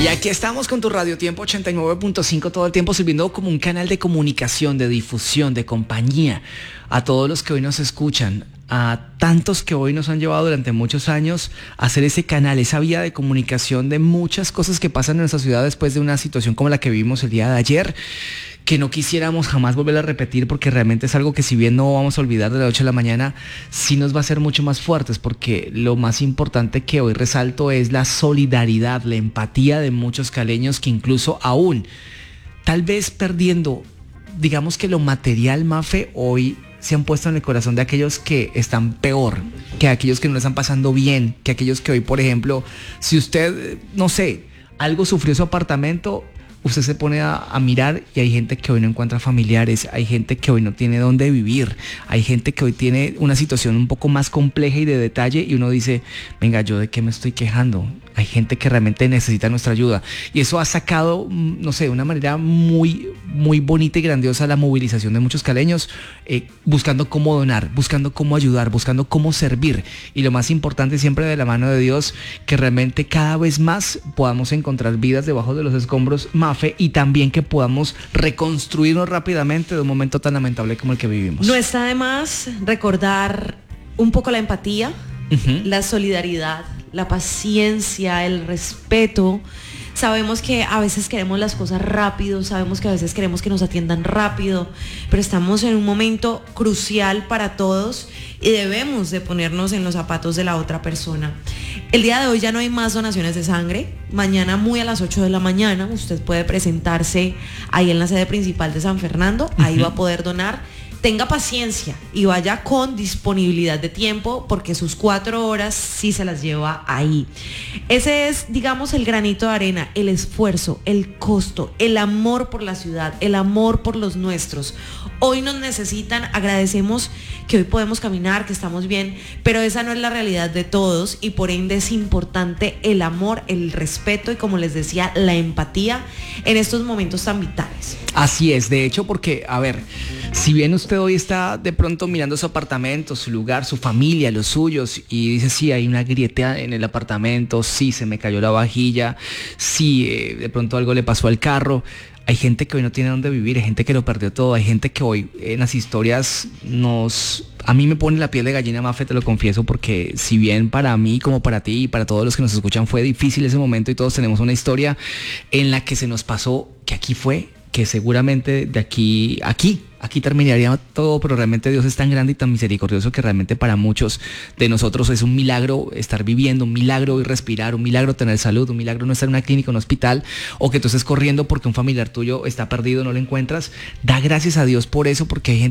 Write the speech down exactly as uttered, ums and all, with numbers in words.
Y aquí estamos con tu Radio Tiempo ochenta y nueve punto cinco todo el tiempo, sirviendo como un canal de comunicación, de difusión, de compañía a todos los que hoy nos escuchan, a tantos que hoy nos han llevado durante muchos años a hacer ese canal, esa vía de comunicación de muchas cosas que pasan en nuestra ciudad después de una situación como la que vivimos el día de ayer, que no quisiéramos jamás volver a repetir, porque realmente es algo que, si bien no vamos a olvidar de la noche a la mañana, sí nos va a hacer mucho más fuertes, porque lo más importante que hoy resalto es la solidaridad, la empatía de muchos caleños que, incluso aún, tal vez perdiendo, digamos que lo material, Mafe, hoy se han puesto en el corazón de aquellos que están peor, que aquellos que no le están pasando bien, que aquellos que hoy, por ejemplo, si usted, no sé, algo sufrió su apartamento, usted se pone a, a mirar y hay gente que hoy no encuentra familiares, hay gente que hoy no tiene dónde vivir, hay gente que hoy tiene una situación un poco más compleja y de detalle, y uno dice, venga, ¿yo de qué me estoy quejando? Hay gente que realmente necesita nuestra ayuda, y eso ha sacado, no sé, de una manera muy, muy bonita y grandiosa la movilización de muchos caleños, eh, buscando cómo donar, buscando cómo ayudar, buscando cómo servir, y lo más importante, siempre de la mano de Dios, que realmente cada vez más podamos encontrar vidas debajo de los escombros, Mafe, y también que podamos reconstruirnos rápidamente de un momento tan lamentable como el que vivimos. No está de más recordar un poco la empatía, uh-huh. la solidaridad, la paciencia, el respeto. Sabemos que a veces queremos las cosas rápido, sabemos que a veces queremos que nos atiendan rápido, pero estamos en un momento crucial para todos y debemos de ponernos en los zapatos de la otra persona. El día de hoy ya no hay más donaciones de sangre. Mañana, muy a las ocho de la mañana, usted puede presentarse ahí en la sede principal de San Fernando, ahí uh-huh. va a poder donar. Tenga paciencia y vaya con disponibilidad de tiempo, porque sus cuatro horas sí se las lleva ahí. Ese es, digamos, el granito de arena, el esfuerzo, el costo, el amor por la ciudad, el amor por los nuestros. Hoy nos necesitan, agradecemos que hoy podemos caminar, que estamos bien, pero esa no es la realidad de todos, y por ende es importante el amor, el respeto y, como les decía, la empatía en estos momentos tan vitales. Así es, de hecho, porque, a ver, si bien usted hoy está de pronto mirando su apartamento, su lugar, su familia, los suyos, y dice, sí, hay una grieta en el apartamento, sí, se me cayó la vajilla, sí, eh, de pronto algo le pasó al carro. Hay gente que hoy no tiene dónde vivir, hay gente que lo perdió todo, hay gente que hoy en las historias nos... A mí me pone la piel de gallina, Mafe, te lo confieso, porque si bien para mí como para ti y para todos los que nos escuchan fue difícil ese momento, y todos tenemos una historia en la que se nos pasó, que aquí fue, que seguramente de aquí, aquí, aquí terminaría todo, pero realmente Dios es tan grande y tan misericordioso que realmente para muchos de nosotros es un milagro estar viviendo, un milagro y respirar, un milagro tener salud, un milagro no estar en una clínica, en un hospital, o que tú estés corriendo porque un familiar tuyo está perdido, no lo encuentras. Da gracias a Dios por eso, porque hay gente